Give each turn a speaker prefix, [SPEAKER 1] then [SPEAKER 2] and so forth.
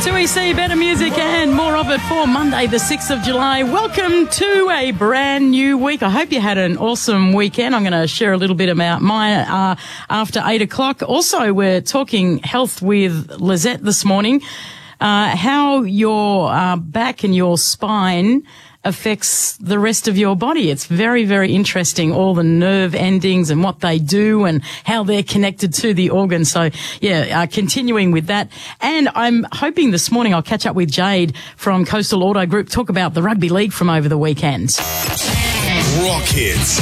[SPEAKER 1] 2EC, better music and more of it for Monday the 6th of July. Welcome to a brand new week. I hope you had an awesome weekend. I'm going to share a little bit about mine after 8 o'clock. Also, we're talking health with Lizette this morning, how your back and your spine affects the rest of your body. It's very, very interesting, all the nerve endings and what they do and how they're connected to the organs. So, continuing with that. And I'm hoping this morning I'll catch up with Jade from Coastal Auto Group, talk about the rugby league from over the weekend.
[SPEAKER 2] Rock Hits.